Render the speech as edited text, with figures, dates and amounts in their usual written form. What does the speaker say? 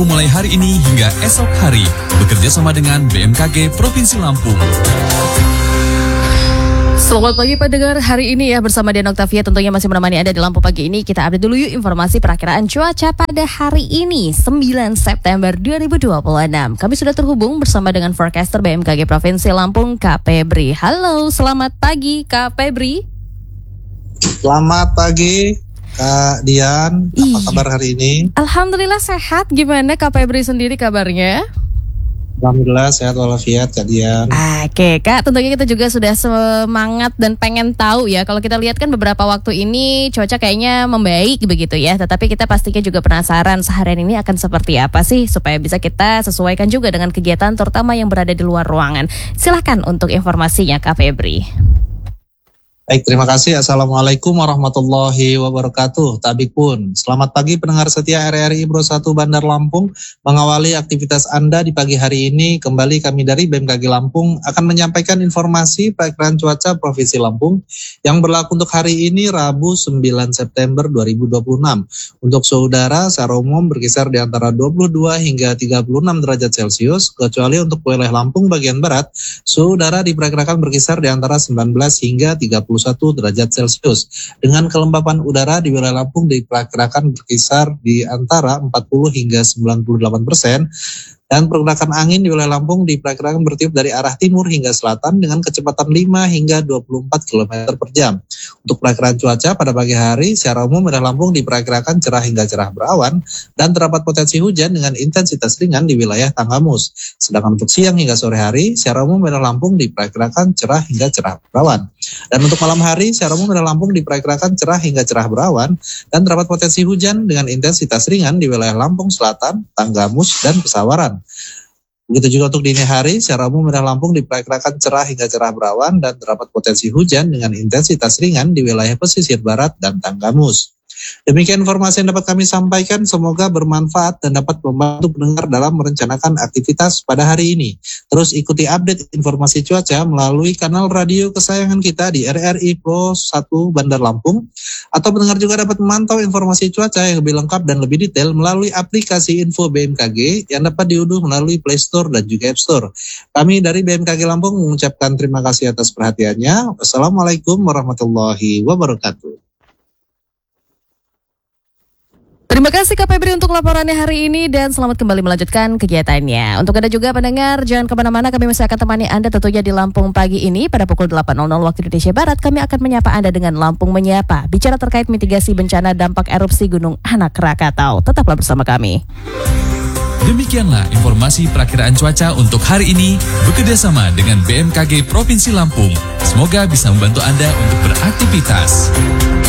Mulai hari ini hingga esok hari, bekerja sama dengan BMKG Provinsi Lampung. Selamat pagi pendengar, hari ini ya bersama Dian Oktavia tentunya masih menemani Anda di Lampung pagi ini. Kita update dulu yuk informasi perakiraan cuaca pada hari ini 9 September 2026. Kami sudah terhubung bersama dengan forecaster BMKG Provinsi Lampung, Kak Febri. Halo, selamat pagi Kak Febri. Selamat pagi Kak Dian, apa kabar hari ini? Alhamdulillah sehat, gimana Kak Febri sendiri kabarnya? Alhamdulillah sehat walafiat Kak Dian. Oke Kak, tentunya kita juga sudah semangat dan pengen tahu ya. Kalau kita lihat kan beberapa waktu ini cuaca kayaknya membaik begitu ya. Tetapi kita pastinya juga penasaran seharian ini akan seperti apa sih, supaya bisa kita sesuaikan juga dengan kegiatan terutama yang berada di luar ruangan. Silahkan untuk informasinya Kak Febri. Baik, terima kasih. Assalamualaikum warahmatullahi wabarakatuh. Tabikpun, selamat pagi pendengar setia RRI Pro 1 Bandar Lampung. Mengawali aktivitas Anda di pagi hari ini, kembali kami dari BMKG Lampung akan menyampaikan informasi perakiraan cuaca Provinsi Lampung yang berlaku untuk hari ini Rabu 9 September 2026. Untuk suhu udara secara umum berkisar di antara 22 hingga 36 derajat Celcius, kecuali untuk wilayah Lampung bagian barat, suhu udara diperkirakan berkisar di antara 19 hingga 31 derajat Celcius. Dengan kelembapan udara di wilayah Lampung diperkirakan berkisar di antara 40 hingga 98%. Dan pergerakan angin di wilayah Lampung diperkirakan bertiup dari arah timur hingga selatan dengan kecepatan 5 hingga 24 km per jam. Untuk perakiraan cuaca pada pagi hari, secara umum wilayah Lampung diperkirakan cerah hingga cerah berawan dan terdapat potensi hujan dengan intensitas ringan di wilayah Tanggamus. Sedangkan untuk siang hingga sore hari, secara umum wilayah Lampung diperkirakan cerah hingga cerah berawan. Dan untuk malam hari, secara umum wilayah Lampung diperkirakan cerah hingga cerah berawan dan terdapat potensi hujan dengan intensitas ringan di wilayah Lampung Selatan, Tanggamus, dan Pesawaran. Begitu juga untuk dini hari, secara umum wilayah Lampung diperkirakan cerah hingga cerah berawan dan terdapat potensi hujan dengan intensitas ringan di wilayah pesisir barat dan Tanggamus. Demikian informasi yang dapat kami sampaikan, semoga bermanfaat dan dapat membantu pendengar dalam merencanakan aktivitas pada hari ini. Terus ikuti update informasi cuaca melalui kanal radio kesayangan kita di RRI Pro 1 Bandar Lampung, atau pendengar juga dapat memantau informasi cuaca yang lebih lengkap dan lebih detail melalui aplikasi Info BMKG yang dapat diunduh melalui Play Store dan juga App Store. Kami dari BMKG Lampung mengucapkan terima kasih atas perhatiannya. Wassalamualaikum warahmatullahi wabarakatuh. Terima kasih Kak Febri untuk laporannya hari ini dan selamat kembali melanjutkan kegiatannya. Untuk Anda juga pendengar, jangan kemana-mana, kami masih akan temani Anda tentunya di Lampung pagi ini. Pada pukul 8.00 waktu Indonesia Barat, kami akan menyapa Anda dengan Lampung Menyapa. Bicara terkait mitigasi bencana dampak erupsi Gunung Anak Rakatau. Tetaplah bersama kami. Demikianlah informasi perakiraan cuaca untuk hari ini bekerjasama dengan BMKG Provinsi Lampung. Semoga bisa membantu Anda untuk beraktivitas.